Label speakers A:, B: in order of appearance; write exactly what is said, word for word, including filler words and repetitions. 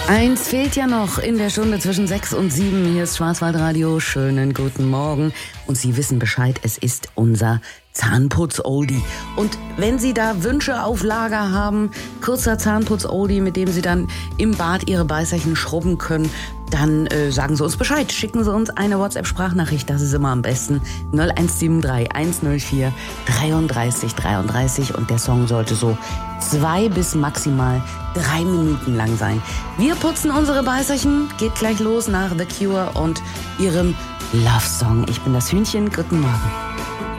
A: Eins fehlt ja noch in der Stunde zwischen sechs und sieben. Hier ist Schwarzwaldradio. Schönen guten Morgen. Und Sie wissen Bescheid, es ist unser Zahnputz-Oldie. Und wenn Sie da Wünsche auf Lager haben, kurzer Zahnputz-Oldie, mit dem Sie dann im Bad Ihre Beißerchen schrubben können, dann äh, sagen Sie uns Bescheid. Schicken Sie uns eine WhatsApp-Sprachnachricht, das ist immer am besten. null eins sieben drei eins null vier dreiunddreißig dreiunddreißig und der Song sollte so zwei bis maximal drei Minuten lang sein. Wir putzen unsere Beißerchen, geht gleich los nach The Cure und ihrem Love Song. Ich bin das Hühnchen, guten Morgen.